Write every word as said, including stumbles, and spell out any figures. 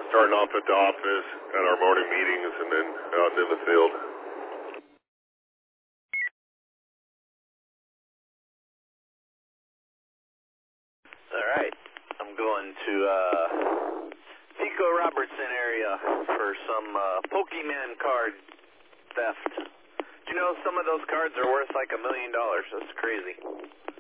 Starting off at the office, at our morning meetings, and then out in the field. All right. I'm going to uh, Pico Robertson area for some uh, Pokemon card theft. Do you know some of those cards are worth like a million dollars? That's crazy.